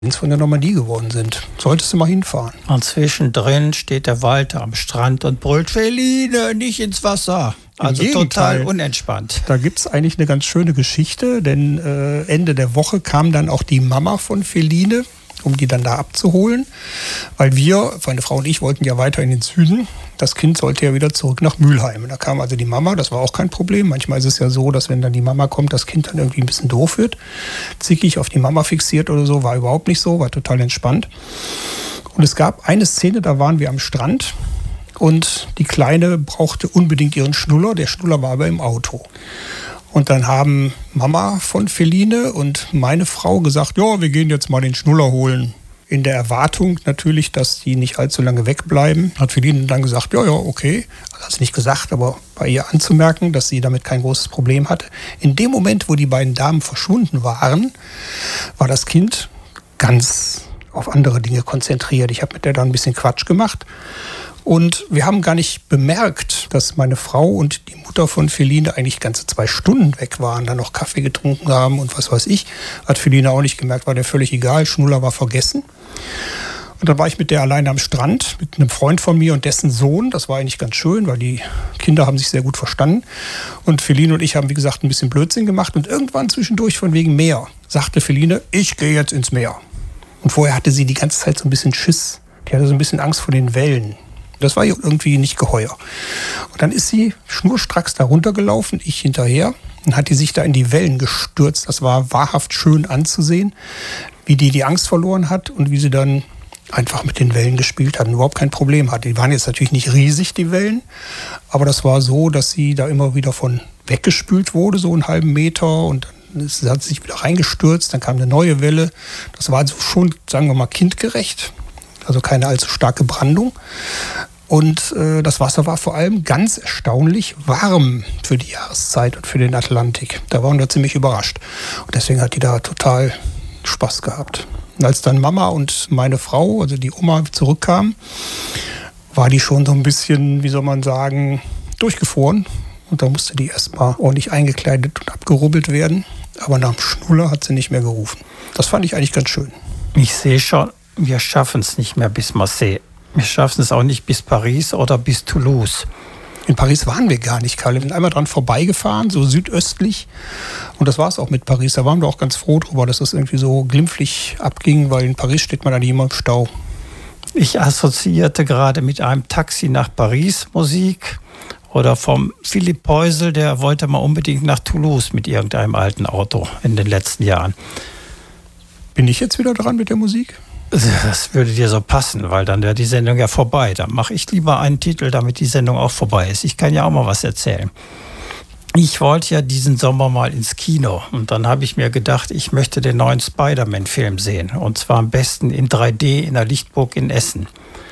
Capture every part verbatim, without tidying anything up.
von der Normandie geworden sind. Solltest du mal hinfahren. Und zwischendrin steht der Walter am Strand und brüllt, Feline, nicht ins Wasser. Also total unentspannt. Da gibt es eigentlich eine ganz schöne Geschichte, denn äh, Ende der Woche kam dann auch die Mama von Feline, um die dann da abzuholen. Weil wir, meine Frau und ich, wollten ja weiter in den Süden. Das Kind sollte ja wieder zurück nach Mülheim. Da kam also die Mama, das war auch kein Problem. Manchmal ist es ja so, dass wenn dann die Mama kommt, das Kind dann irgendwie ein bisschen doof wird. Zickig auf die Mama fixiert oder so, war überhaupt nicht so, war total entspannt. Und es gab eine Szene, da waren wir am Strand und die Kleine brauchte unbedingt ihren Schnuller. Der Schnuller war aber im Auto. Und dann haben Mama von Feline und meine Frau gesagt, ja, wir gehen jetzt mal den Schnuller holen. In der Erwartung natürlich, dass die nicht allzu lange wegbleiben, hat Feline dann gesagt, ja, ja, okay. Also hat sie nicht gesagt, aber bei ihr anzumerken, dass sie damit kein großes Problem hatte. In dem Moment, wo die beiden Damen verschwunden waren, war das Kind ganz auf andere Dinge konzentriert. Ich habe mit der dann ein bisschen Quatsch gemacht. Und wir haben gar nicht bemerkt, dass meine Frau und die Mutter von Feline eigentlich ganze zwei Stunden weg waren, dann noch Kaffee getrunken haben und was weiß ich. Hat Feline auch nicht gemerkt, war der völlig egal. Schnuller war vergessen. Und dann war ich mit der alleine am Strand, mit einem Freund von mir und dessen Sohn. Das war eigentlich ganz schön, weil die Kinder haben sich sehr gut verstanden. Und Feline und ich haben, wie gesagt, ein bisschen Blödsinn gemacht. Und irgendwann zwischendurch von wegen Meer sagte Feline, ich gehe jetzt ins Meer. Und vorher hatte sie die ganze Zeit so ein bisschen Schiss. Die hatte so ein bisschen Angst vor den Wellen. Das war ihr irgendwie nicht geheuer. Und dann ist sie schnurstracks da runtergelaufen, ich hinterher. Und hat die sich da in die Wellen gestürzt. Das war wahrhaft schön anzusehen, wie die die Angst verloren hat und wie sie dann einfach mit den Wellen gespielt hat und überhaupt kein Problem hatte. Die waren jetzt natürlich nicht riesig, die Wellen. Aber das war so, dass sie da immer wieder von weggespült wurde, so einen halben Meter. Und dann ist, hat sie sich wieder reingestürzt. Dann kam eine neue Welle. Das war also schon, sagen wir mal, kindgerecht. Also keine allzu starke Brandung. Und äh, das Wasser war vor allem ganz erstaunlich warm für die Jahreszeit und für den Atlantik. Da waren wir ziemlich überrascht. Und deswegen hat die da total Spaß gehabt. Und als dann Mama und meine Frau, also die Oma, zurückkamen, war die schon so ein bisschen, wie soll man sagen, durchgefroren. Und da musste die erstmal ordentlich eingekleidet und abgerubbelt werden. Aber nach dem Schnuller hat sie nicht mehr gerufen. Das fand ich eigentlich ganz schön. Ich sehe schon, wir schaffen es nicht mehr bis Marseille. Wir schaffen es auch nicht bis Paris oder bis Toulouse. In Paris waren wir gar nicht, Karl. Wir sind einmal dran vorbeigefahren, so südöstlich. Und das war es auch mit Paris. Da waren wir auch ganz froh drüber, dass das irgendwie so glimpflich abging, weil in Paris steht man da nicht immer im Stau. Ich assoziierte gerade mit einem Taxi nach Paris Musik oder vom Philipp Peusel, der wollte mal unbedingt nach Toulouse mit irgendeinem alten Auto in den letzten Jahren. Bin ich jetzt wieder dran mit der Musik? Das würde dir so passen, weil dann wäre die Sendung ja vorbei. Dann mache ich lieber einen Titel, damit die Sendung auch vorbei ist. Ich kann ja auch mal was erzählen. Ich wollte ja diesen Sommer mal ins Kino und dann habe ich mir gedacht, ich möchte den neuen Spider-Man-Film sehen. Und zwar am besten in drei D in der Lichtburg in Essen.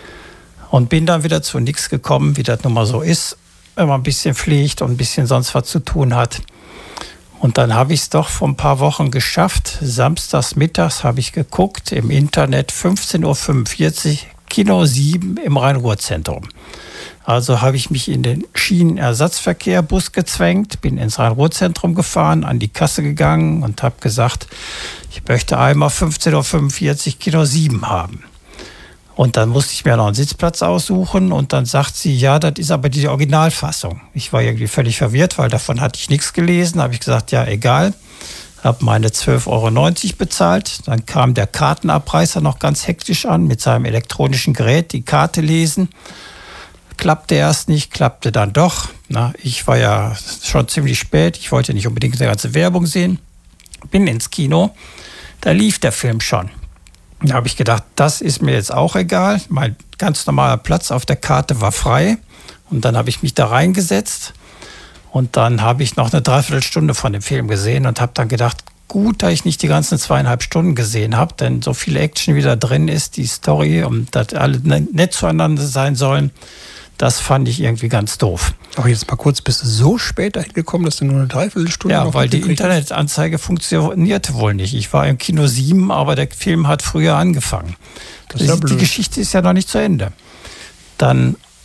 Und bin dann wieder zu nichts gekommen, wie das nun mal so ist, wenn man ein bisschen fliegt und ein bisschen sonst was zu tun hat. Und dann habe ich es doch vor ein paar Wochen geschafft. Samstags mittags habe ich geguckt im Internet, fünfzehn Uhr fünfundvierzig, Kino sieben im Rhein-Ruhr-Zentrum. Also habe ich mich in den Schienenersatzverkehrbus gezwängt, bin ins Rhein-Ruhr-Zentrum gefahren, an die Kasse gegangen und habe gesagt, ich möchte einmal fünfzehn Uhr fünfundvierzig Kino sieben haben. Und dann musste ich mir noch einen Sitzplatz aussuchen und dann sagt sie, ja, das ist aber die Originalfassung. Ich war irgendwie völlig verwirrt, weil davon hatte ich nichts gelesen. Habe ich gesagt, ja, egal. Habe meine zwölf Euro neunzig bezahlt. Dann kam der Kartenabreißer noch ganz hektisch an mit seinem elektronischen Gerät, die Karte lesen. Klappte erst nicht, klappte dann doch. Na, ich war ja schon ziemlich spät. Ich wollte nicht unbedingt eine ganze Werbung sehen. Bin ins Kino. Da lief der Film schon. Da habe ich gedacht, das ist mir jetzt auch egal. Mein ganz normaler Platz auf der Karte war frei. Und dann habe ich mich da reingesetzt. Und dann habe ich noch eine Dreiviertelstunde von dem Film gesehen und habe dann gedacht, gut, dass ich nicht die ganzen zweieinhalb Stunden gesehen habe. Denn so viel Action wie da drin ist, die Story und dass alle nett zueinander sein sollen, das fand ich irgendwie ganz doof. Aber jetzt mal kurz, bist du so spät dahin gekommen, dass du nur eine Dreiviertelstunde Ja, noch weil die Internetanzeige funktionierte wohl nicht. Ich war im Kino sieben, aber der Film hat früher angefangen. Das ist ja blöd. Die Geschichte ist ja noch nicht zu Ende. Dann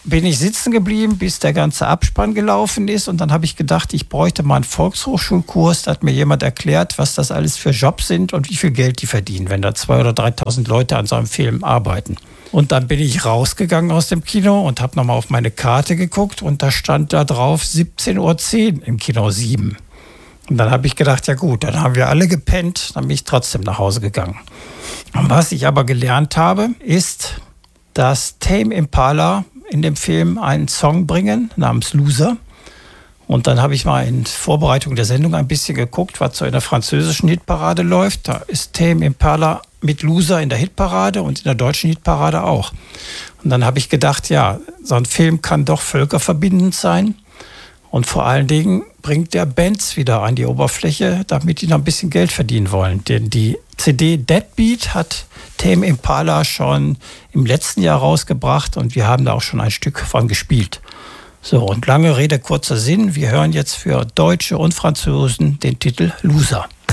bin ich sitzen geblieben, bis der ganze Abspann gelaufen ist. Und dann habe ich gedacht, ich bräuchte mal einen Volkshochschulkurs. Da hat mir jemand erklärt, was das alles für Jobs sind und wie viel Geld die verdienen, wenn da zweitausend oder dreitausend Leute an so einem Film arbeiten. Und dann bin ich rausgegangen aus dem Kino und habe nochmal auf meine Karte geguckt. Und da stand da drauf siebzehn Uhr zehn im Kino sieben. Und dann habe ich gedacht, ja gut, dann haben wir alle gepennt. Dann bin ich trotzdem nach Hause gegangen. Und was ich aber gelernt habe, ist, dass Tame Impala in dem Film einen Song bringen namens Loser. Und dann habe ich mal in Vorbereitung der Sendung ein bisschen geguckt, was so in der französischen Hitparade läuft. Da ist Tame Impala mit Loser in der Hitparade und in der deutschen Hitparade auch. Und dann habe ich gedacht, ja, so ein Film kann doch völkerverbindend sein. Und vor allen Dingen bringt der Bands wieder an die Oberfläche, damit die noch ein bisschen Geld verdienen wollen. Denn die C D Deadbeat hat Tame Impala schon im letzten Jahr rausgebracht und wir haben da auch schon ein Stück von gespielt. So, und lange Rede, kurzer Sinn. Wir hören jetzt für Deutsche und Franzosen den Titel Loser.